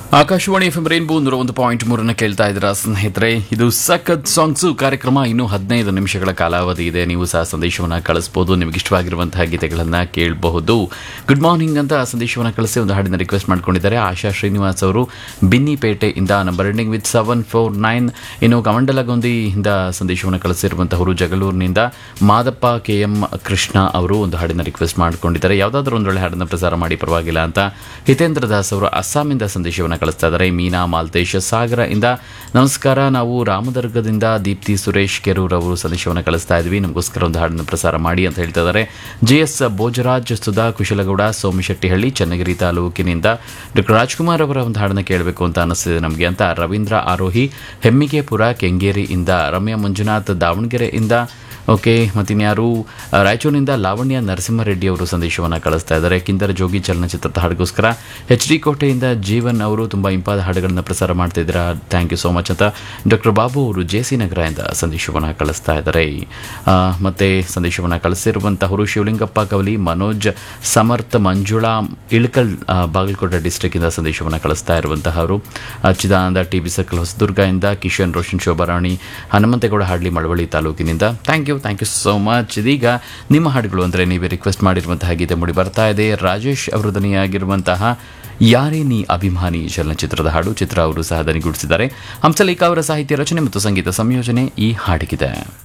Akashvani F M rainbow 101.3 ಕೇಳ್ತಾ ಇದ್ದೀರಾ ಸ್ನೇಹಿತರೆ. ಇದು ಸಖತ್ ಸಾಂಗ್ಸು ಕಾರ್ಯಕ್ರಮ. ಇನ್ನೂ 15 ನಿಮಿಷಗಳ ಕಾಲಾವಧಿ ಇದೆ. ನೀವು ಸಹ ಸಂದೇಶವನ್ನು ಕಳಿಸಬಹುದು. ನಿಮಗೆ ಇಷ್ಟವಾಗಿರುವಂತಹ ಗೀತೆಗಳನ್ನು ಕೇಳಬಹುದು. ಗುಡ್ ಮಾರ್ನಿಂಗ್ ಅಂತ ಸಂದೇಶವನ್ನು ಕಳಿಸಿ ಒಂದು ಹಾಡಿನ ರಿಕ್ವೆಸ್ಟ್ ಮಾಡ್ಕೊಂಡಿದ್ದಾರೆ. ಆಶಾ ಶ್ರೀನಿವಾಸ್ ಅವರು ಬಿನ್ನಿಪೇಟೆಯಿಂದ ನಂಬರ್ ಎಂಡಿಂಗ್ ವಿತ್ 749. ಇನ್ನು ಕಮಂಡಲಗೊಂದಿಯಿಂದ ಸಂದೇಶವನ್ನು ಕಳಿಸಿರುವಂತಹವರು ಜಗಳೂರಿನಿಂದ ಮಾದಪ್ಪ KM ಕೃಷ್ಣ ಅವರು ಒಂದು ಹಾಡಿನ ರಿಕ್ವೆಸ್ಟ್ ಮಾಡ್ಕೊಂಡಿದ್ದಾರೆ. ಯಾವುದಾದ್ರೂ ಒಂದೊಳ್ಳೆ ಹಾಡನ್ನು ಪ್ರಸಾರ ಮಾಡಿ ಪರವಾಗಿಲ್ಲ ಅಂತ ಹಿತೇಂದ್ರ ದಾಸ್ ಅವರು ಅಸ್ಸಾಮಿಂದ ಸಂದೇಶವನ್ನು ಕಳಿಸ್ತಾ ಇದ್ದಾರೆ. ಮೀನಾ ಮಾಲ್ತೇಶ್ ಸಾಗರ ಇಂದ ನಮಸ್ಕಾರ, ನಾವು ರಾಮದುರ್ಗದಿಂದ ದೀಪ್ತಿ ಸುರೇಶ್ ಕೆರೂರ್ ಅವರು ಸಂದೇಶವನ್ನು ಕಳಿಸ್ತಾ ಇದ್ವಿ, ನಮಗೋಸ್ಕರ ಒಂದು ಹಾಡನ್ನು ಪ್ರಸಾರ ಮಾಡಿ ಅಂತ ಹೇಳ್ತಾ ಇದ್ದಾರೆ. JS ಭೋಜರಾಜ್ ಸುಧಾ ಕುಶಲಗೌಡ ಸೋಮಶೆಟ್ಟಿಹಳ್ಳಿ ಚನ್ನಗಿರಿ ತಾಲೂಕಿನಿಂದ ಡಾಕ್ಟರ್ ರಾಜ್ಕುಮಾರ್ ಅವರ ಒಂದು ಹಾಡನ್ನು ಕೇಳಬೇಕು ಅಂತ ಅನಿಸ್ತಿದೆ ನಮಗೆ ಅಂತ ರವೀಂದ್ರ ಆರೋಹಿ ಹೆಮ್ಮಿಗೆಪುರ ಕೆಂಗೇರಿಯಿಂದ, ರಮ್ಯಾ ಮಂಜುನಾಥ್ ದಾವಣಗೆರೆಯಿಂದ, ಓಕೆ ಮತ್ತಿನ್ಯಾರು ರಾಯಚೂರಿನಿಂದ ಲಾವಣ್ಯ ನರಸಿಂಹರೆಡ್ಡಿ ಅವರು ಸಂದೇಶವನ್ನು ಕಳಿಸ್ತಾ ಇದ್ದಾರೆ. ಕಿಂದರ ಜೋಗಿ ಚಲನಚಿತ್ರದ ಹಾಡಿಗೋಸ್ಕರ HD ಕೋಟೆಯಿಂದ ಜೀವನ್ ಅವರು ತುಂಬ ಇಂಪಾದ ಹಾಡುಗಳನ್ನು ಪ್ರಸಾರ ಮಾಡ್ತಾ ಇದ್ದೀರಾ, ಥ್ಯಾಂಕ್ ಯು ಸೋ ಮಚ್ ಅಂತ ಡಾಕ್ಟರ್ ಬಾಬು ಅವರು JC ನಗರದಿಂದ ಸಂದೇಶವನ್ನು ಕಳಿಸ್ತಾ ಇದ್ದಾರೆ. ಮತ್ತೆ ಸಂದೇಶವನ್ನು ಕಳಿಸಿರುವಂತಹವರು ಶಿವಲಿಂಗಪ್ಪ ಕವಲಿ, ಮನೋಜ್ ಸಮರ್ಥ್, ಮಂಜುಳಾ ಇಳಕಲ್ ಬಾಗಲಕೋಟೆ ಡಿಸ್ಟ್ರಿಕ್ಕಿಂದ ಸಂದೇಶವನ್ನು ಕಳಿಸ್ತಾ ಇರುವಂತಹವರು. ಚಿದಾನಂದ TB ಸರ್ಕಲ್ ಹೊಸದುರ್ಗ ಇಂದ, ಕಿಶನ್ ರೋಷನ್ ಶೋಭಾರಾಣಿ ಹನುಮಂತೇಗೌಡ ಹಾಡ್ಲಿ ಮಳವಳ್ಳಿ ತಾಲೂಕಿನಿಂದ, ಥ್ಯಾಂಕ್ ಯು ಸೋ ಮಚ್. ಇದೀಗ ನಿಮ್ಮ ಹಾಡುಗಳು ಅಂದರೆ ನೀವೇ ರಿಕ್ವೆಸ್ಟ್ ಮಾಡಿರುವಂತಹ ಗೀತೆ ಮೂಡಿ ಬರ್ತಾ ಇದೆ. ರಾಜೇಶ್ ಅವರು ದನಿಯಾಗಿರುವಂತಹ ಯಾರೇ ನೀ ಅಭಿಮಾನಿ ಚಲನಚಿತ್ರದ ಹಾಡು. ಚಿತ್ರ ಅವರು ಸಹ ದನಿಗೂಡಿಸಿದ್ದಾರೆ. ಹಂಸಲೇಖ ಅವರ ಸಾಹಿತ್ಯ ರಚನೆ ಮತ್ತು ಸಂಗೀತ ಸಂಯೋಜನೆ ಈ ಹಾಡಿಗಿದೆ.